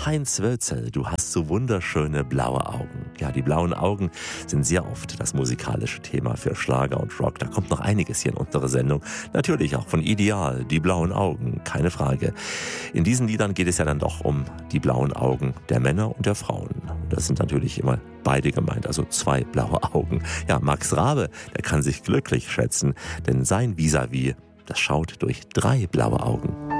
Heinz Wölzel, du hast so wunderschöne blaue Augen. Ja, die blauen Augen sind sehr oft das musikalische Thema für Schlager und Rock. Da kommt noch einiges hier in unsere Sendung. Natürlich auch von Ideal, die blauen Augen, keine Frage. In diesen Liedern geht es ja dann doch um die blauen Augen der Männer und der Frauen. Das sind natürlich immer beide gemeint, also zwei blaue Augen. Ja, Max Rabe, der kann sich glücklich schätzen, denn sein Vis-à-vis, das schaut durch 3 blaue Augen.